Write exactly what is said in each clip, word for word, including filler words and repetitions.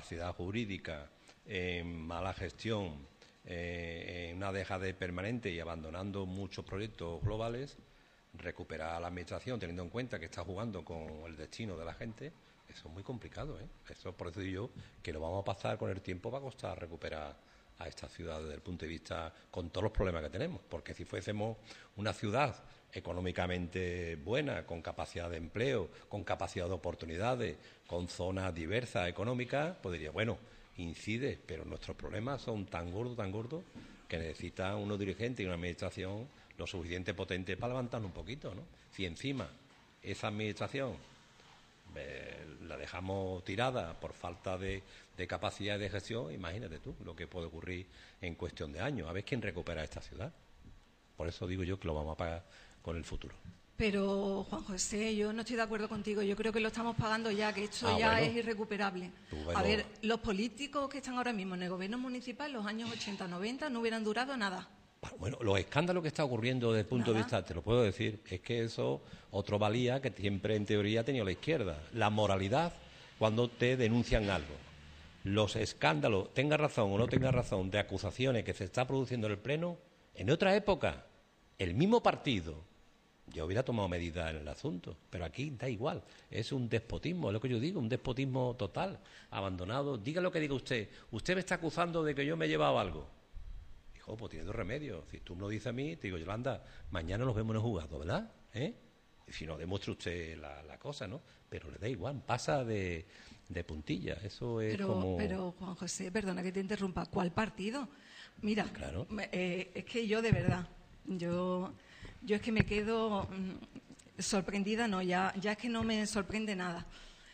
opacidad jurídica, en mala gestión, eh, en una dejadez permanente y abandonando muchos proyectos globales, recuperar a la administración teniendo en cuenta que está jugando con el destino de la gente, eso es muy complicado, ¿eh? Eso, por eso digo yo que lo vamos a pasar con el tiempo, va a costar recuperar a esta ciudad desde el punto de vista con todos los problemas que tenemos, porque si fuésemos una ciudad económicamente buena, con capacidad de empleo, con capacidad de oportunidades, con zonas diversas económicas, pues diría, bueno, incide, pero nuestros problemas son tan gordos, tan gordos, que necesitan unos dirigentes y una administración lo suficiente potente para levantarnos un poquito, ¿no? Si encima esa administración eh, la dejamos tirada por falta de, de capacidad de gestión, imagínate tú lo que puede ocurrir en cuestión de años. A ver quién recupera esta ciudad. Por eso digo yo que lo vamos a pagar con el futuro. Pero, Juan José, yo no estoy de acuerdo contigo. Yo creo que lo estamos pagando ya, que esto ah, ya bueno. es irrecuperable. Bueno. A ver, los políticos que están ahora mismo en el gobierno municipal, los años ochenta, noventa, no hubieran durado nada. Bueno, los escándalos que está ocurriendo desde el punto Nada. de vista, te lo puedo decir, es que eso, otro valía que siempre en teoría ha tenido la izquierda. La moralidad cuando te denuncian algo. Los escándalos, tenga razón o no tenga razón, de acusaciones que se está produciendo en el Pleno, en otra época, el mismo partido, yo hubiera tomado medidas en el asunto, pero aquí da igual, es un despotismo, es lo que yo digo, un despotismo total, abandonado. Diga lo que diga usted, usted me está acusando de que yo me he llevado algo. Hijo, pues tiene dos remedios. Si tú me lo dices a mí, te digo, Yolanda, mañana nos vemos en el juzgado, ¿verdad? ¿Eh? Y si no, demuestre usted la, la cosa, ¿no? Pero le da igual, pasa de, de puntilla, eso es pero, como... Pero, Juan José, perdona que te interrumpa, ¿cuál partido? Mira, claro. eh, es que yo de verdad, yo, yo es que me quedo mm, sorprendida, no, ya, ya es que no me sorprende nada.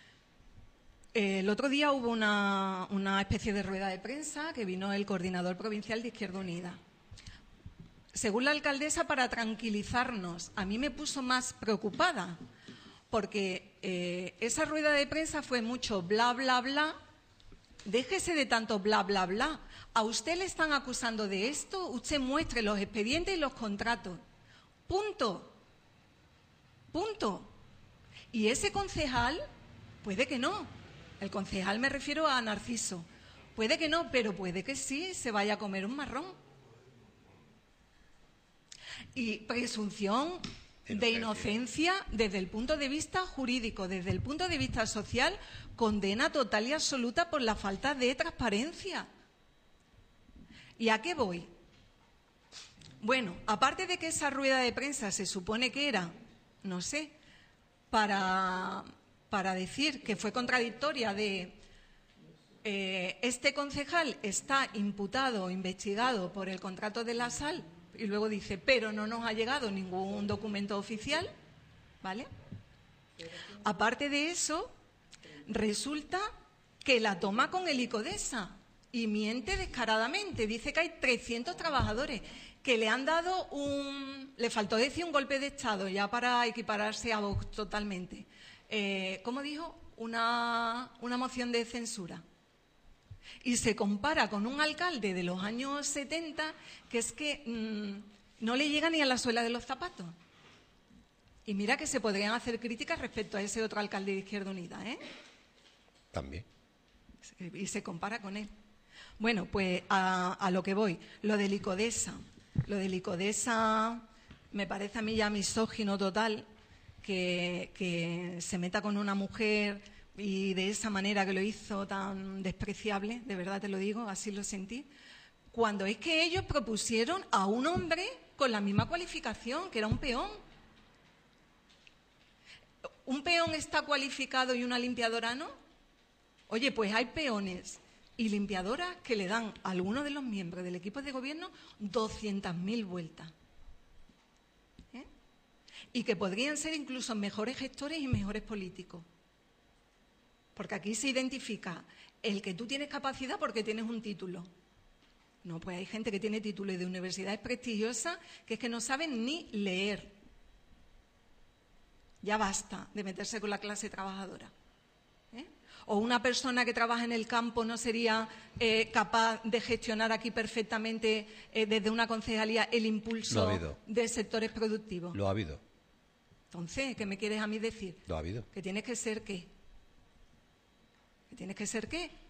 Eh, el otro día hubo una, una especie de rueda de prensa que vino el coordinador provincial de Izquierda Unida. Según la alcaldesa, para tranquilizarnos, a mí me puso más preocupada, porque eh, esa rueda de prensa fue mucho bla, bla, bla. Déjese de tanto bla, bla, bla. A usted le están acusando de esto, usted muestre los expedientes y los contratos. Punto. Punto. Y ese concejal, puede que no. El concejal me refiero a Narciso. Puede que no, pero puede que sí, se vaya a comer un marrón. Y presunción de inocencia desde el punto de vista jurídico, desde el punto de vista social, condena total y absoluta por la falta de transparencia. ¿Y a qué voy? Bueno, aparte de que esa rueda de prensa se supone que era, no sé, para, para decir que fue contradictoria de eh, este concejal está imputado o investigado por el contrato de la sal, y luego dice, pero no nos ha llegado ningún documento oficial, ¿vale? Aparte de eso, resulta que la toma con el ICODESA y miente descaradamente. Dice que hay trescientos trabajadores que le han dado un... Le faltó decir un golpe de Estado ya para equipararse a Vox totalmente. Eh, ¿Cómo dijo? Una, una moción de censura. Y se compara con un alcalde de los años setenta que es que mmm, no le llega ni a la suela de los zapatos. Y mira que se podrían hacer críticas respecto a ese otro alcalde de Izquierda Unida, ¿eh? También. Y se compara con él. Bueno, pues a, a lo que voy. Lo del ICODESA. Lo del ICODESA me parece a mí ya misógino total, que, que se meta con una mujer... y de esa manera que lo hizo tan despreciable, de verdad te lo digo, así lo sentí, cuando es que ellos propusieron a un hombre con la misma cualificación, que era un peón. ¿Un peón está cualificado y una limpiadora no? Oye, pues hay peones y limpiadoras que le dan a algunos de los miembros del equipo de gobierno doscientas mil vueltas. ¿Eh? Y que podrían ser incluso mejores gestores y mejores políticos. Porque aquí se identifica el que tú tienes capacidad porque tienes un título. No, pues hay gente que tiene títulos de universidades prestigiosas que es que no saben ni leer. Ya basta de meterse con la clase trabajadora. ¿Eh? O una persona que trabaja en el campo no sería eh, capaz de gestionar aquí perfectamente eh, desde una concejalía el impulso de sectores productivos. Lo ha habido. Entonces, ¿qué me quieres a mí decir? Lo ha habido. Que tienes que ser ¿qué? ¿Que tienes que ser qué?